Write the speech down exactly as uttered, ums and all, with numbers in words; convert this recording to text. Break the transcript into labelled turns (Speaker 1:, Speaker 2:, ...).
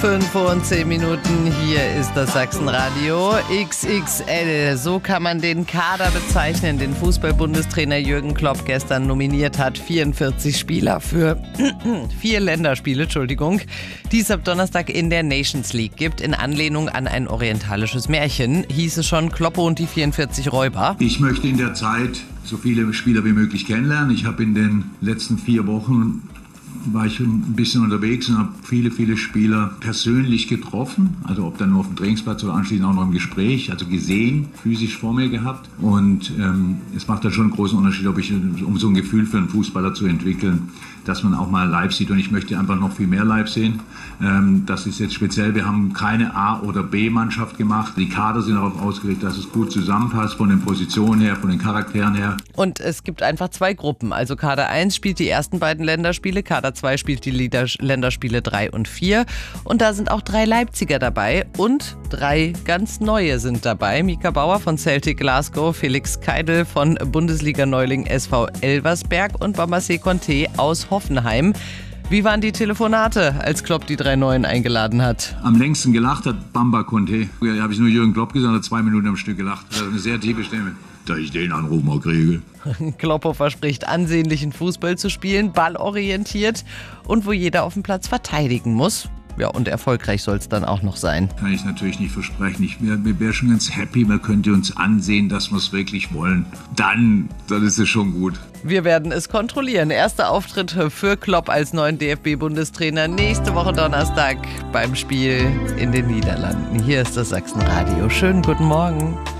Speaker 1: fünf und zehn Minuten, hier ist das Sachsenradio X X L. So kann man den Kader bezeichnen, den Fußball-Bundestrainer Jürgen Klopp gestern nominiert hat. vierundvierzig Spieler für vier Länderspiele, Entschuldigung, die es ab Donnerstag in der Nations League gibt. In Anlehnung an ein orientalisches Märchen hieß es schon Kloppo und die vierundvierzig Räuber.
Speaker 2: Ich möchte in der Zeit so viele Spieler wie möglich kennenlernen. Ich habe in den letzten vier Wochen war ich ein bisschen unterwegs und habe viele, viele Spieler persönlich getroffen. Also ob dann nur auf dem Trainingsplatz oder anschließend auch noch im Gespräch, also gesehen, physisch vor mir gehabt. Und ähm, es macht da schon einen großen Unterschied, ob ich, um so ein Gefühl für einen Fußballer zu entwickeln, dass man auch mal live sieht. Und ich möchte einfach noch viel mehr live sehen. Ähm, das ist jetzt speziell, wir haben keine A- oder B-Mannschaft gemacht. Die Kader sind darauf ausgerichtet, dass es gut zusammenpasst, von den Positionen her, von den Charakteren her.
Speaker 1: Und es gibt einfach zwei Gruppen. Also Kader eins spielt die ersten beiden Länderspiele, Kader zwei spielt die Lieder- Länderspiele drei und vier. Und da sind auch drei Leipziger dabei und drei ganz neue sind dabei. Mika Bauer von Celtic Glasgow, Felix Keidel von Bundesliga-Neuling S V Elversberg und Bamasé Conté aus Hoffenheim. Wie waren die Telefonate, als Klopp die drei Neuen eingeladen hat?
Speaker 2: Am längsten gelacht hat Bamba Conté. Da habe ich nur Jürgen Klopp gesagt, hat zwei Minuten am Stück gelacht. Das ist eine sehr tiefe Stimme. Da ich den Anruf mal kriege.
Speaker 1: Kloppo verspricht, ansehnlichen Fußball zu spielen, ballorientiert und wo jeder auf dem Platz verteidigen muss. Ja, und erfolgreich soll es dann auch noch sein.
Speaker 2: Kann ich natürlich nicht versprechen. Ich wäre wär schon ganz happy, man könnte uns ansehen, dass wir es wirklich wollen. Dann, dann ist es schon gut.
Speaker 1: Wir werden es kontrollieren. Erster Auftritt für Klopp als neuen D F B-Bundestrainer nächste Woche Donnerstag beim Spiel in den Niederlanden. Hier ist das Sachsenradio. Schönen guten Morgen.